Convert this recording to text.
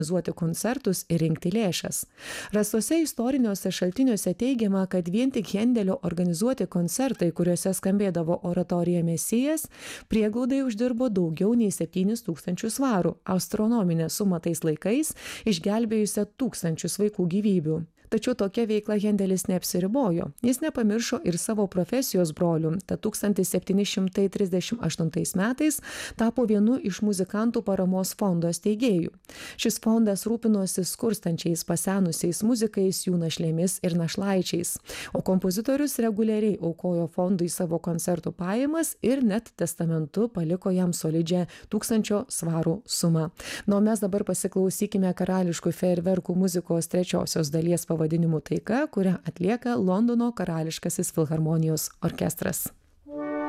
organizuoti koncertus ir rinkti lėšas. Rastuose istoriniuose šaltiniuose teigiama, kad vien tik Hendelio organizuoti koncertai, kuriuose skambėdavo oratorija Mesijas, prieglaudai uždirbo daugiau nei 7 000 svarų, astronominę sumą tais laikais, išgelbėjusią tūkstančius vaikų gyvybių. Tačiau tokia veikla Hendelis neapsiribojo. Jis nepamiršo ir savo profesijos brolių. Tad 1738 metais tapo vienu iš muzikantų paramos fondo steigėjų. Šis fondas rūpinosi skurstančiais pasenusiais muzikais, jų našlėmis ir našlaičiais. O kompozitorius reguliariai aukojo fondui savo koncertų pajamas ir net testamentu paliko jam solidžią 1000 svarų sumą. Na, o mes dabar pasiklausykime karališkų fejerverkų muzikos trečiosios dalies pavadinimu Taika, kurią atlieka Londono karališkasis filharmonijos orkestras.